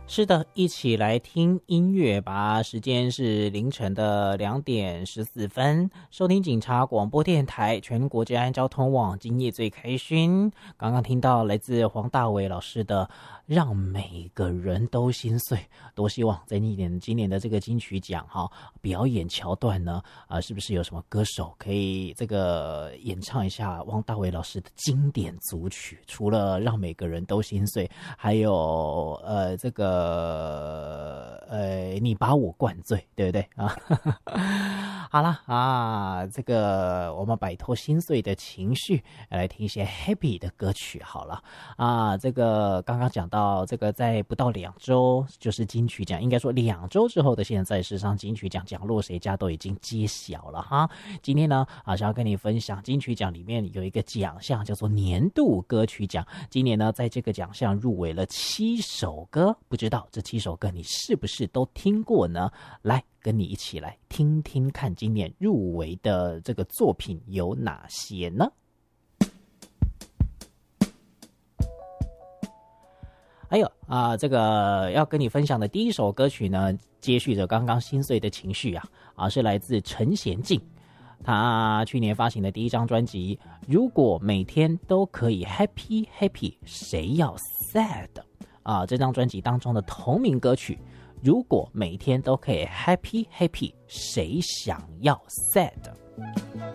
是的，一起来听音乐吧。时间是凌晨的2点14分，收听警察广播电台全国治安交通网，今夜最开心。刚刚听到来自黄大炜老师的让每个人都心碎，多希望在今年的这个金曲奖表演桥段呢，是不是有什么歌手可以这个演唱一下汪大炜老师的经典组曲？除了让每个人都心碎，还有这个你把我灌醉，对不对啊？好啦这个我们摆脱心碎的情绪，来听一些 happy 的歌曲好了这个刚刚讲到这个，在不到2周就是金曲奖，应该说2周之后的现在，事实上金曲奖奖落谁家都已经揭晓了哈。今天呢想要跟你分享金曲奖里面有一个奖项叫做年度歌曲奖，今年呢在这个奖项入围了7首歌，不知道这7首歌你是不是都听过呢？来跟你一起来听听看今年入围的这个作品有哪些呢？还有这个要跟你分享的第一首歌曲呢，接续着刚刚心碎的情绪是来自陈娴静，他去年发行的第一张专辑《如果每天都可以 happy happy 谁要 sad》这张专辑当中的同名歌曲《如果每天都可以 happy happy 谁想要 sad》。